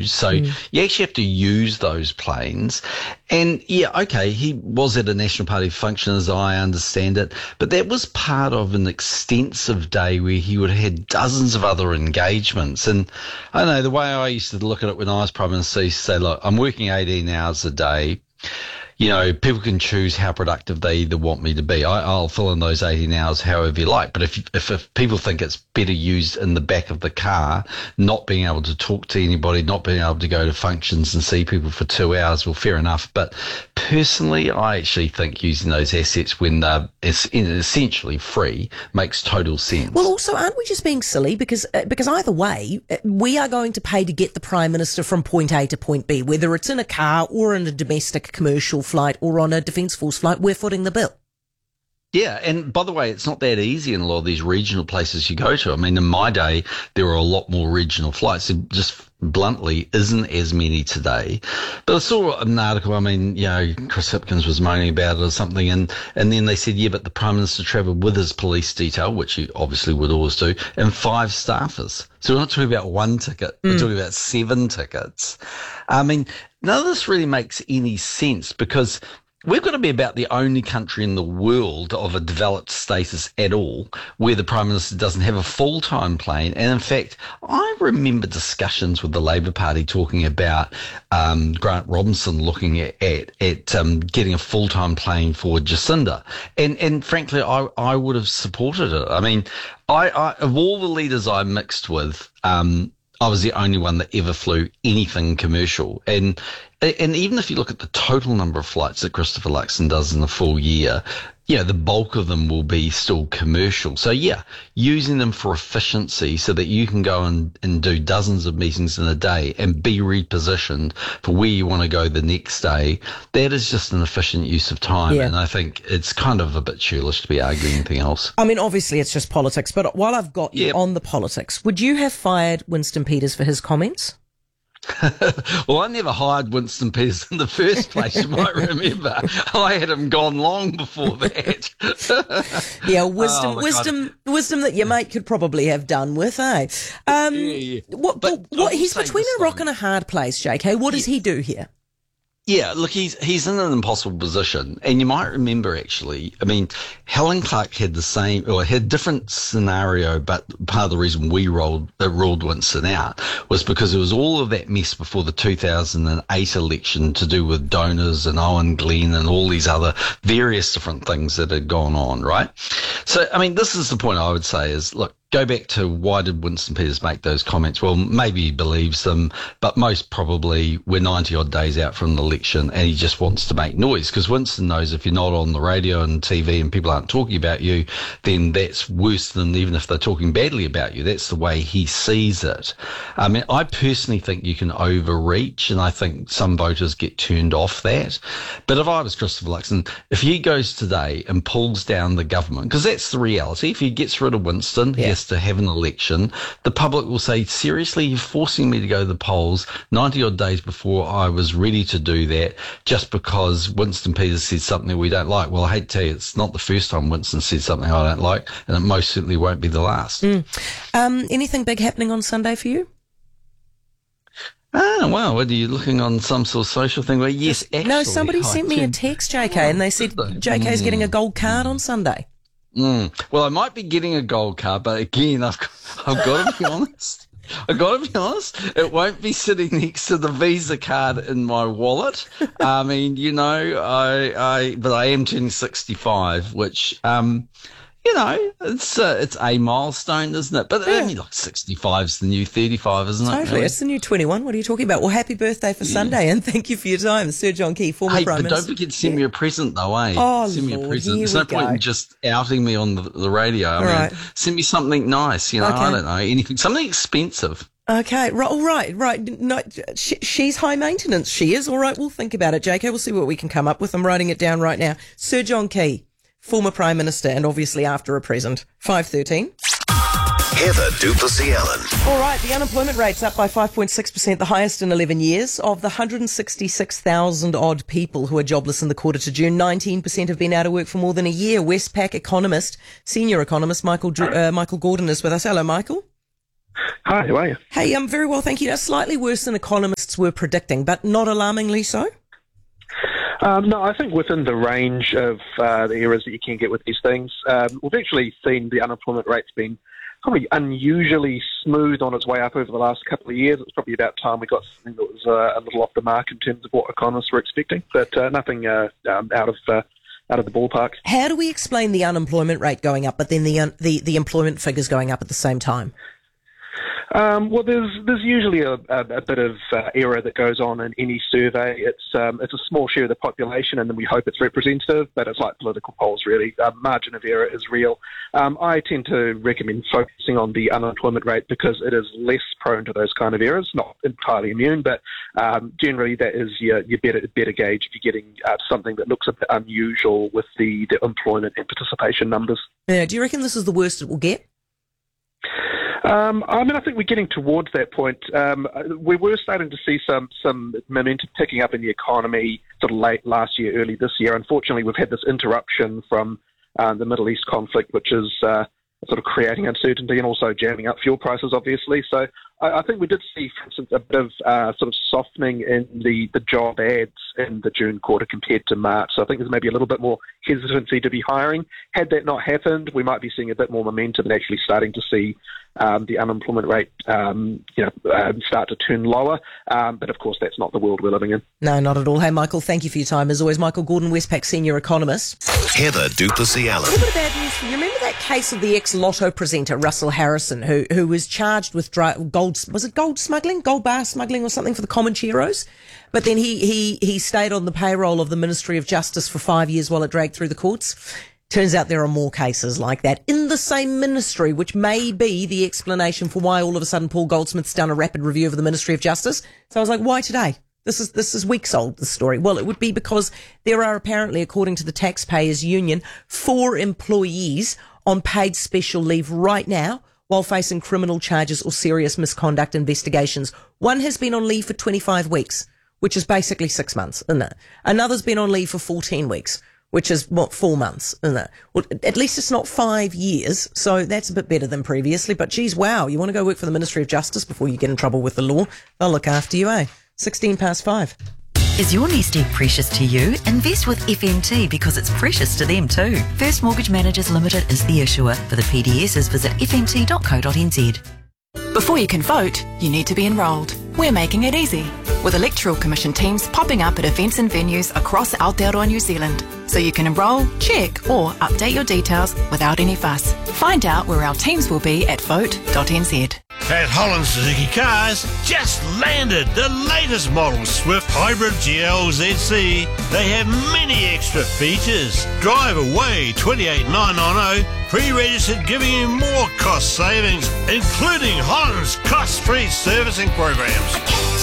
use. So you actually have to use those planes. And yeah, okay, he was at a National Party function as I understand it, but that was part of an extensive day where he would have had dozens of other engagements. And I don't know, the way I used to look at it when I was Prime Minister, I used to say, look, I'm working 18 hours a day. You know, people can choose how productive they either want me to be. I'll fill in those 18 hours however you like. But if people think it's better used in the back of the car, not being able to talk to anybody, not being able to go to functions and see people for 2 hours, well, fair enough. But personally, I actually think using those assets when they're essentially free makes total sense. Well, also, aren't we just being silly? Because either way, we are going to pay to get the Prime Minister from point A to point B, whether it's in a car or in a domestic commercial flight or on a Defence Force flight, we're footing the bill. Yeah, and by the way, it's not that easy in a lot of these regional places you go to. I mean, in my day, there were a lot more regional flights. There just bluntly isn't as many today. But I saw an article, I mean, you know, Chris Hipkins was moaning about it or something, and then they said, yeah, but the Prime Minister travelled with his police detail, which he obviously would always do, and 5 staffers. So we're not talking about 1 ticket, we're talking about 7 tickets. I mean, none of this really makes any sense because we've got to be about the only country in the world of a developed status at all where the Prime Minister doesn't have a full-time plane. And in fact, I remember discussions with the Labour Party talking about Grant Robinson looking at getting a full-time plane for Jacinda. And frankly, I would have supported it. I mean, I of all the leaders I mixed with, I was the only one that ever flew anything commercial. And even if you look at the total number of flights that Christopher Luxon does in a full year, you know, the bulk of them will be still commercial. So yeah, using them for efficiency so that you can go and do dozens of meetings in a day and be repositioned for where you want to go the next day, that is just an efficient use of time. Yeah. And I think it's kind of a bit churlish to be arguing anything else. I mean, obviously it's just politics, but while I've got you on the politics, would you have fired Winston Peters for his comments? Well, I never hired Winston Peters in the first place, you might remember. I had him gone long before that. Yeah, wisdom that your mate could probably have done with, eh? He's between a rock and a hard place, JK. What does he do here? Yeah, look, he's in an impossible position. And you might remember, actually, I mean, Helen Clark had had a different scenario, but part of the reason we ruled Winston out was because there was all of that mess before the 2008 election to do with donors and Owen Glenn and all these other various different things that had gone on, right? So, I mean, this is the point I would say is, look, go back to why did Winston Peters make those comments? Well, maybe he believes them, but most probably we're 90 odd days out from the election and he just wants to make noise because Winston knows if you're not on the radio and TV and people aren't talking about you, then that's worse than even if they're talking badly about you. That's the way he sees it. I mean, I personally think you can overreach and I think some voters get turned off that. But if I was Christopher Luxon, if he goes today and pulls down the government, because that's the reality, if he gets rid of Winston, he has to have an election, the public will say, seriously, you're forcing me to go to the polls 90 odd days before I was ready to do that just because Winston Peters said something we don't like. Well, I hate to tell you, it's not the first time Winston said something I don't like, and it most certainly won't be the last. Anything big happening on Sunday for you? Oh, wow. Are you looking on some sort of social thing? Well, yes, actually. No, somebody sent me a text, JK, and they said JK's getting a gold card on Sunday. Well, I might be getting a gold card, but again, I've got to be honest. It won't be sitting next to the Visa card in my wallet. I mean, you know, but I am turning 65, which, you know, it's a milestone, isn't it? But I mean, like 65 is the new 35, isn't it? Totally, really? It's the new 21. What are you talking about? Well, happy birthday for Sunday, and thank you for your time, Sir John Key, former Prime Minister. Don't forget to send me a present, though, eh? Oh, send me a Lord, present. There's no point in just outing me on the radio. I mean, send me something nice. You know, I don't know, anything, something expensive. Okay, right. No, she's high maintenance. She is. All right, we'll think about it, JK. We'll see what we can come up with. I'm writing it down right now. Sir John Key, former Prime Minister and obviously after a present. 5:13. Heather Duplessis-Allen. All right, the unemployment rate's up by 5.6%, the highest in 11 years. Of the 166,000 odd people who are jobless in the quarter to June, 19% have been out of work for more than a year. Westpac senior economist Michael Gordon is with us. Hello, Michael. Hi, how are you? Hey, I'm very well, thank you. Now, slightly worse than economists were predicting, but not alarmingly so. No, I think within the range of the errors that you can get with these things, we've actually seen the unemployment rate's been probably unusually smooth on its way up over the last couple of years. It's probably about time we got something that was a little off the mark in terms of what economists were expecting, but nothing out of the ballpark. How do we explain the unemployment rate going up, but then the employment figures going up at the same time? Well, there's usually a bit of error that goes on in any survey. It's a small share of the population, and then we hope it's representative, but it's like political polls, really. Margin of error is real. I tend to recommend focusing on the unemployment rate because it is less prone to those kind of errors, not entirely immune, but generally that is your better gauge if you're getting something that looks a bit unusual with the employment and participation numbers. Yeah, do you reckon this is the worst it will get? I think we're getting towards that point. We were starting to see some momentum picking up in the economy sort of late last year, early this year. Unfortunately, we've had this interruption from the Middle East conflict, which is sort of creating uncertainty and also jamming up fuel prices, obviously. So I think we did see, for instance, a bit of sort of softening in the job ads in the June quarter compared to March. So I think there's maybe a little bit more hesitancy to be hiring. Had that not happened, we might be seeing a bit more momentum and actually starting to see the unemployment rate start to turn lower. But of course, that's not the world we're living in. No, not at all. Hey, Michael, thank you for your time. As always, Michael Gordon, Westpac Senior Economist. Heather Duplessis Allen. A little bit of bad news for you. Remember that case of the ex-Lotto presenter, Russell Harrison, who was charged with gold bar smuggling or something for the Comancheros? But then he stayed on the payroll of the Ministry of Justice for 5 years while it dragged through the courts. Turns out there are more cases like that in the same ministry, which may be the explanation for why all of a sudden Paul Goldsmith's done a rapid review of the Ministry of Justice. So I was like, why today? This is weeks old, this story. Well, it would be because there are apparently, according to the Taxpayers Union, 4 employees on paid special leave right now while facing criminal charges or serious misconduct investigations. One has been on leave for 25 weeks, which is basically 6 months, isn't it? Another's been on leave for 14 weeks. Which is, 4 months, isn't it? Well, at least it's not 5 years, so that's a bit better than previously. But geez, wow, you want to go work for the Ministry of Justice before you get in trouble with the law? They'll look after you, eh? 5:16. Is your nest egg precious to you? Invest with FMT because it's precious to them too. First Mortgage Managers Limited is the issuer. For the PDSs, visit fmt.co.nz. Before you can vote, you need to be enrolled. We're making it easy, with Electoral Commission teams popping up at events and venues across Aotearoa, New Zealand, so you can enrol, check or update your details without any fuss. Find out where our teams will be at vote.nz. At Holland Suzuki Cars, just landed the latest model Swift Hybrid GLZC. They have many extra features. Drive away 28990, pre-registered, giving you more cost savings, including Holland's cost-free servicing programs.